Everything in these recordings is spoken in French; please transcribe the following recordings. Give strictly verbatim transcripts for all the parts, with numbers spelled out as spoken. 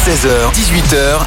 seize heures, dix-huit heures.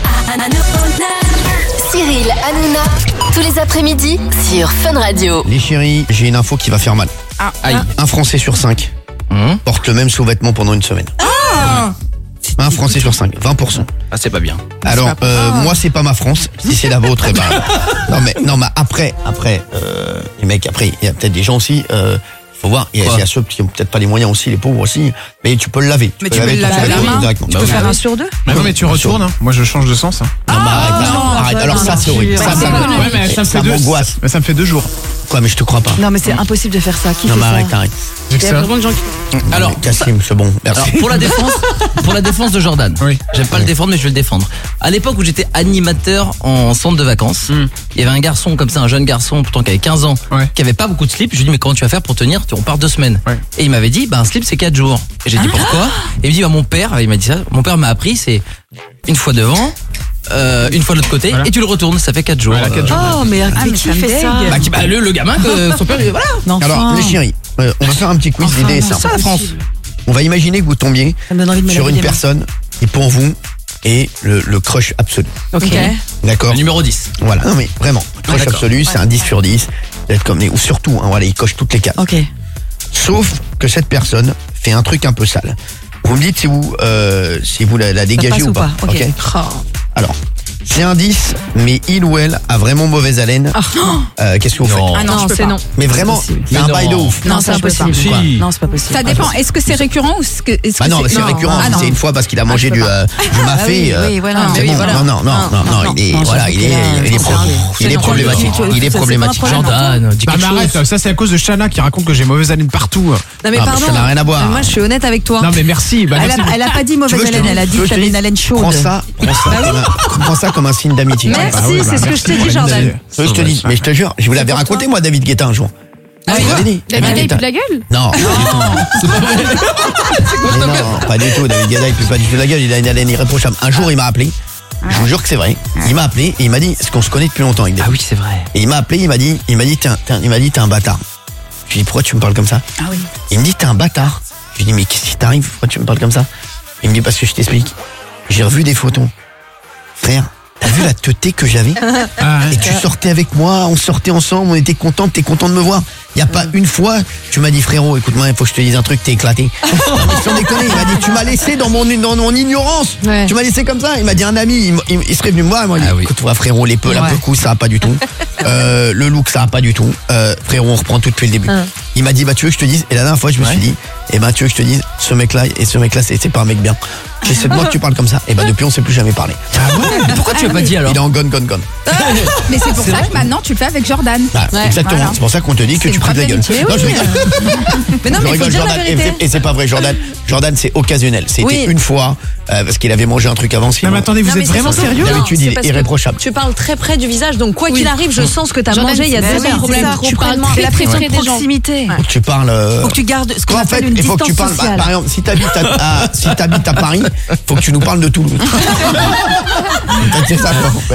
Cyril, Hanouna, tous les après-midi sur Fun Radio. Les chéris, j'ai une info qui va faire mal. Ah, Aïe. Un Français sur cinq Mmh. porte le même sous-vêtement pendant une semaine. Ah Un Français sur cinq, vingt pour cent. Ah, c'est pas bien. Alors, euh, moi, c'est pas ma France. Si c'est la vôtre, eh ben, non mais, non mais après, après, euh, les mecs, après, il y a peut-être des gens aussi. Euh, faut voir, il y, a- il y a ceux qui ont peut-être pas les moyens aussi, les pauvres aussi. Mais tu peux le laver. Mais tu peux laver le ton laver à la sous-vêtement main. directement. Tu Bah peux oui. faire un sur deux. Mais non, mais tu retournes, hein. Moi je change de sens. Hein. Non, mais arrête, arrête, non, arrête. non, Alors ça, non, c'est horrible. non, Ça, non, ça, non, me- non, Ouais, mais ça me fait ça deux. m'angoisse. Mais ça me fait deux jours. Quoi, mais je te crois pas. Non mais c'est impossible de faire ça. Qui Non, fait mais ça arrête, arrête. J'ai que Il y a ça. vraiment de gens qui... Alors, Cassim, c'est bon. Merci. Alors pour la défense, pour la défense de Jordan. Oui. J'aime pas le défendre, mais je vais le défendre. À l'époque où j'étais animateur en centre de vacances, Mm. il y avait un garçon comme ça, un jeune garçon, pourtant qui avait quinze ans, Ouais. qui avait pas beaucoup de slip. Je lui ai dit mais comment tu vas faire pour tenir? On part deux semaines. Ouais. Et il m'avait dit bah un slip c'est quatre jours. Et j'ai dit pourquoi? Et il me dit bah mon père, il m'a dit ça. Mon père m'a appris c'est une fois devant. Euh, une fois de l'autre côté Voilà. et tu le retournes, ça fait quatre jours. Voilà, quatre jours. Oh mais, mais qui fait ça? Bah, qui- bah, le, le gamin que son père, voilà. Non, Alors, enfin. les chéris, euh, on va faire un petit quiz. Enfin, L'idée est non, simple. Ça la France. On va imaginer que vous tombiez Ça me donne envie de me sur laver une les mains. personne qui pour vous est le, le crush absolu. Ok. D'accord. Le numéro dix. Voilà, non mais vraiment, crush d'accord. absolu, c'est un dix sur dix. Vous êtes comme des- ou surtout, hein, voilà, il coche toutes les cases. Ok. Sauf que cette personne fait un truc un peu sale. Vous me dites si vous, euh, si vous la, la Ça dégagez passe ou ou pas. pas? Ok. Alors, c'est un dix, mais il ou elle a vraiment mauvaise haleine. Euh, Qu'est-ce que vous Non. faites Ah non, je peux c'est pas. non. Mais vraiment, possible. c'est un Mais bail de non. ouf. Non, Non, c'est ça, je peux impossible. pas. Quoi Si. Non, c'est pas possible. Ça dépend. Est-ce que c'est récurrent ou est-ce que, est-ce Bah que non, mais c'est non. récurrent. Ah non. C'est une fois parce qu'il a mangé je du, peux pas. euh, du mafé. oui, euh, oui, voilà. Ah, c'est mais oui, bon. voilà. Non, non, non, non, non, non, il est, non, voilà, ça, il est, c'est il est, non, pro- c'est il est non. problématique. Ça, Il est c'est pas un problématique. problème. Jordan, dis Bah quelque mais chose. arrête, ça c'est à cause de Chana qui raconte que j'ai mauvaise haleine partout. Non mais Ah, mais pardon. ça n'a rien à voir. Mais moi je suis honnête avec toi. Non mais merci. Bah, Elle merci. a, elle a pas dit Tu mauvaise veux que je te haleine, dise- elle a dit tu veux que que je te t'avais une dise haleine chaude. Prends ça, prends ça, comme un, prends ça comme un signe d'amitié. Merci, Ah oui, bah, c'est ce que merci je t'ai pour dit, la Jordan. idée. Tu veux que je te dis, mais je te jure, je vous l'avais raconté moi David Guetta un jour. Ah Je oui. vous l'avais dit. David Guetta, il Guetta. pue de la gueule? Non, pas du tout. Mais non, pas du tout. David Guetta, il pue pas du tout la gueule. Il a une haleine irréprochable. Un jour, il m'a appelé. Je vous jure que c'est vrai. Il m'a appelé et il m'a dit, est-ce qu'on se connaît depuis longtemps avec David? Ah oui, c'est vrai. Et il m'a appelé, il m'a dit, il m'a dit, t'es un, t'es un- il m'a dit, t'es un bâtard. Je lui ai dit, pourquoi tu me parles comme ça? Ah oui. Il me dit, t'es un bâtard. Je lui ai dit, mais qu'est-ce qui t'arrive? Pourquoi tu me parles comme ça? Il me dit, parce que je t'explique. J'ai revu des photos. Frère, t'as vu la teuté que j'avais? Ah, Et tu sortais avec moi, on sortait ensemble, on était contents, t'es content de me voir. Il y a pas une fois, tu m'as dit, frérot, écoute-moi, il faut que je te dise un truc, t'es éclaté. Non, mais sans déconner, il m'a dit, tu m'as laissé dans mon, dans mon ignorance. Ouais. Tu m'as laissé comme ça. Il m'a dit, un ami, il, il- il serait venu me voir, il m'a dit, Ah oui. écoute-toi, frérot, les peu, la Ouais. peu coup, ça va pas du tout. Euh, le look, ça va pas du tout. Euh, frérot, on reprend tout depuis le début. Il m'a dit, bah, tu veux que je te dise? Et la dernière fois, je me suis dit, eh ben, tu veux que je te dise, ce mec-là, et ce mec-là, c'est c'est pas un mec bien. Et c'est de moi que tu parles comme ça. Et ben, depuis, on s'est plus jamais parlé. Mais pourquoi tu as pas dit alors? Il est en gone, gone, gone. Mais c'est pour ça que maintenant tu le fais avec Jordan. Bah, Ouais, exactement. voilà. C'est pour ça qu'on te dit que C'est tu une pries de la vraie gueule. amitié, Non, oui. je rigole. Mais non, Je mais il faut rigole, dire la Jordan. Et vérité. c'est- Et c'est pas vrai, Jordan. Jordan, c'est occasionnel. C'était Oui. une fois, euh, parce qu'il avait mangé un truc avant. Non Sinon, mais attendez, vous Non, mais êtes c'est vraiment surtout- sérieux? Non, d'habitude, c'est il est parce que irréprochable. Tu parles très près du visage, donc quoi Oui. qu'il arrive, je sens ce que t'as Jordan, mangé il y a c'est deux ça, heures. le problème. C'est Tu parles complètement- très c'est la près pression de des gens. proximité. Faut que tu parles. euh, Faut que tu gardes ce qu'on en appelle fait, une il faut que distance tu parles. bah, sociale. par exemple, si t'habites à, à- si t'habites à Paris, faut que tu nous parles de Toulouse. C'est ça, quoi.